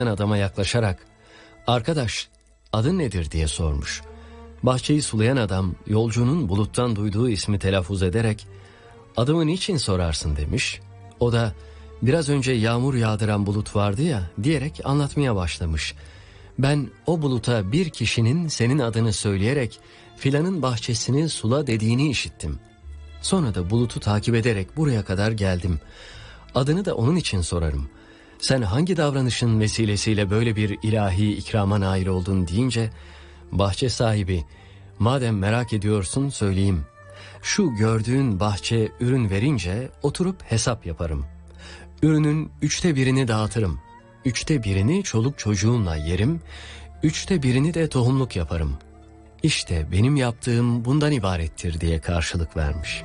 adama yaklaşarak "Arkadaş, adın nedir?" diye sormuş. Bahçeyi sulayan adam yolcunun buluttan duyduğu ismi telaffuz ederek "Adımı niçin sorarsın?" demiş. O da "Biraz önce yağmur yağdıran bulut vardı ya" diyerek anlatmaya başlamış. "Ben o buluta bir kişinin senin adını söyleyerek filanın bahçesini sula dediğini işittim. Sonra da bulutu takip ederek buraya kadar geldim. Adını da onun için sorarım. Sen hangi davranışın vesilesiyle böyle bir ilahi ikrama nail oldun?" deyince bahçe sahibi "Madem merak ediyorsun söyleyeyim. Şu gördüğün bahçe ürün verince oturup hesap yaparım. Ürünün 1/3'ünü dağıtırım. 1/3'ünü çoluk çocuğumla yerim. 1/3'ünü de tohumluk yaparım. İşte benim yaptığım bundan ibarettir" diye karşılık vermiş.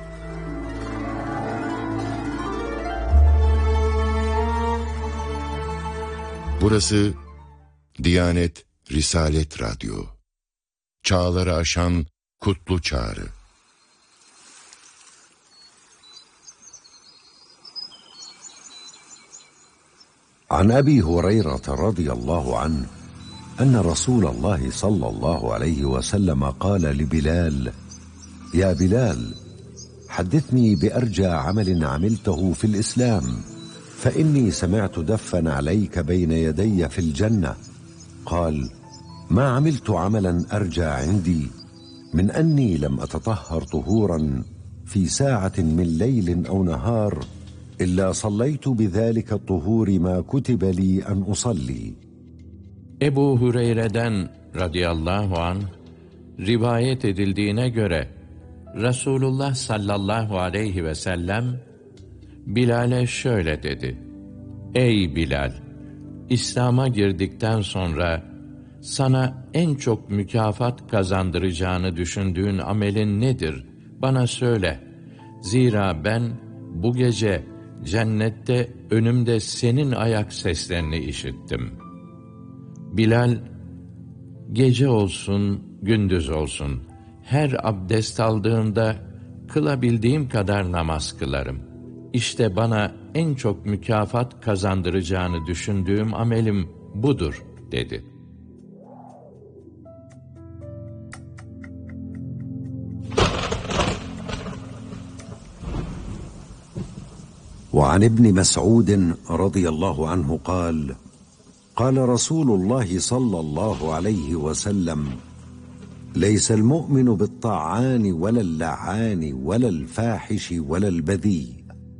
Burası Diyanet Risalet Radyo. Çağları aşan kutlu çağrı. عن أبي هريرة رضي الله عنه أن رسول الله صلى الله عليه وسلم قال لبلال: يا بلال، حدثني بأرجى عمل عملته في الإسلام، فإني سمعت دفا عليك بين يدي في الجنة. قال: ما عملت عملا أرجى عندي من أني لم أتطهر طهورا في ساعة من ليل أو نهار إلا صليت بذلك الطهور ما كتب لي أن أصلي. Ebu Hureyre'den radıyallahu anh rivayet edildiğine göre Resulullah sallallahu aleyhi ve sellem Bilal'e şöyle dedi: "Ey Bilal, İslam'a girdikten sonra sana en çok mükafat kazandıracağını düşündüğün amelin nedir? Bana söyle. Zira ben bu gece cennette önümde senin ayak seslerini işittim." Bilal, "Gece olsun, gündüz olsun, her abdest aldığımda kılabildiğim kadar namaz kılarım. İşte bana en çok mükafat kazandıracağını düşündüğüm amelim budur," dedi. وعن ابن مسعود رضي الله عنه قال: قال رسول الله صلى الله عليه وسلم: ليس المؤمن بالطعان ولا اللعان ولا الفاحش ولا البذيء.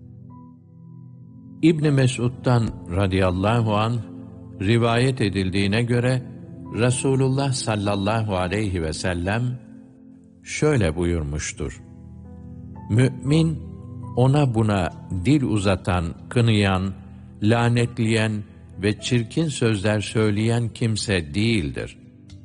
İbn Mesud'dan radıyallahu anh rivayet edildiğine göre Resulullah sallallahu aleyhi ve sellem şöyle buyurmuştur: "Mümin ona buna dil uzatan, kınayan, lanetleyen ve çirkin sözler söyleyen kimse değildir."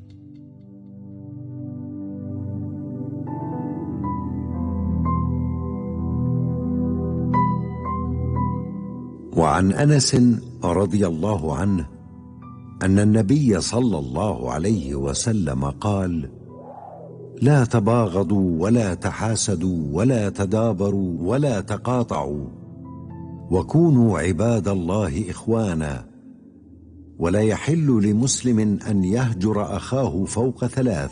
وعن أنس رضي الله عنه أن النبي صلى الله عليه وسلم قال: لا تباغضوا ولا تحاسدوا ولا تدابروا ولا تقاطعوا وكونوا عباد الله إخوانا ولا يحل لمسلم أن يهجر أخاه فوق 3.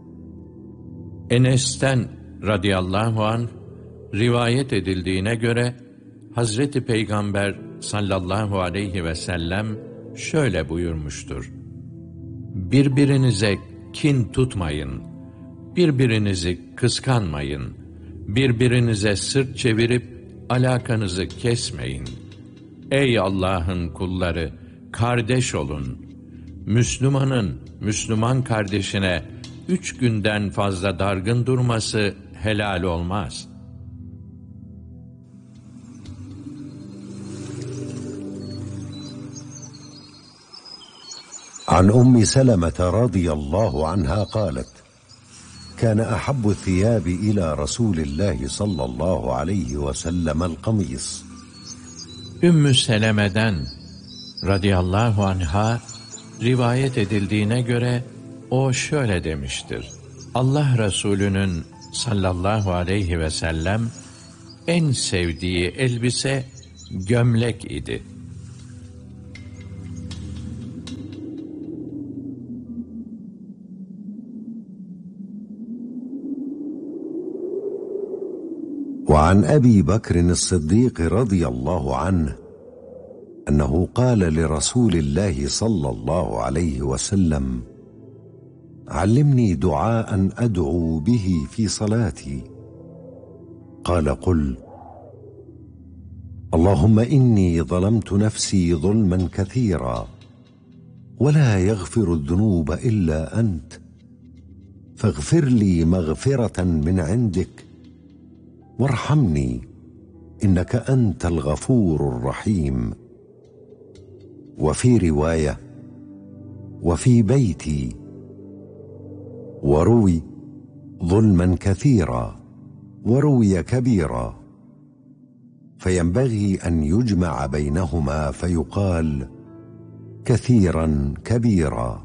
Enes'ten radıyallahu anh rivayet edildiğine göre Hazreti Peygamber sallallahu aleyhi ve sellem şöyle buyurmuştur: "Birbirinize kin tutmayın, birbirinizi kıskanmayın, birbirinize sırt çevirip alakanızı kesmeyin. Ey Allah'ın kulları, kardeş olun. Müslümanın Müslüman kardeşine 3 günden fazla dargın durması helal olmaz." عن أم سلمة رضي الله عنها قالت: كان أحب الثياب إلى رسول الله صلى الله عليه وسلم القميص. Ümmü Seleme'den radıyallahu anha rivayet edildiğine göre o şöyle demiştir: Allah Resulü'nün sallallahu aleyhi ve sellem en sevdiği elbise gömlek idi. عن أبي بكر الصديق رضي الله عنه أنه قال لرسول الله صلى الله عليه وسلم: علمني دعاء أدعو به في صلاتي. قال: قل: اللهم إني ظلمت نفسي ظلما كثيرا ولا يغفر الذنوب إلا أنت، فاغفر لي مغفرة من عندك وارحمني إنك أنت الغفور الرحيم. وفي رواية: وفي بيتي. وروي ظلما كثيرا وروي كبيرا، فينبغي أن يجمع بينهما فيقال كثيرا كبيرا.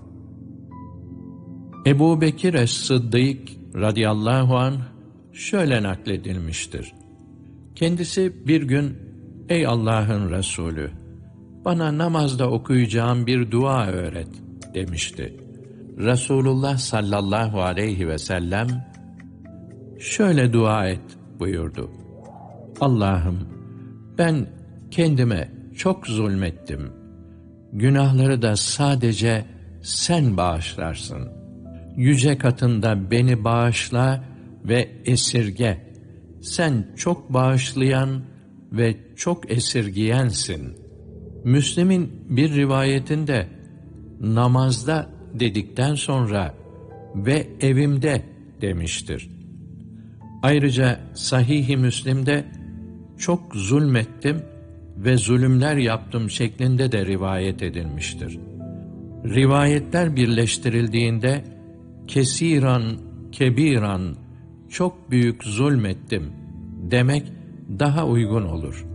Ebu Bekir es-Sıddık radıyallahu anh şöyle nakledilmiştir. Kendisi bir gün, ey Allah'ın Resulü, bana namazda okuyacağım bir dua öğret demişti. Resulullah sallallahu aleyhi ve sellem şöyle dua et buyurdu. Allah'ım, ben kendime çok zulmettim. Günahları da sadece sen bağışlarsın. Yüce katında beni bağışla ve esirge. Sen çok bağışlayan ve çok esirgiyensin. Müslim'in bir rivayetinde namazda dedikten sonra ve evimde demiştir. Ayrıca Sahih-i Müslim'de çok zulmettim ve zulümler yaptım şeklinde de rivayet edilmiştir. Rivayetler birleştirildiğinde kesiran, kebiran, çok büyük zulmettim demek daha uygun olur.